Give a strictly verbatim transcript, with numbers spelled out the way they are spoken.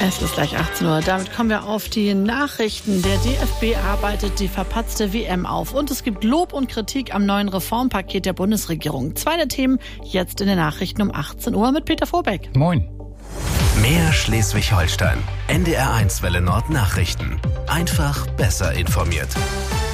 Es ist gleich achtzehn Uhr. Damit kommen wir auf die Nachrichten. Der D F B arbeitet die verpatzte W M auf. Und es gibt Lob und Kritik am neuen Reformpaket der Bundesregierung. Zwei der Themen jetzt in den Nachrichten um achtzehn Uhr mit Peter Vorbeck. Moin. Mehr Schleswig-Holstein. N D R eins Welle Nord Nachrichten. Einfach besser informiert.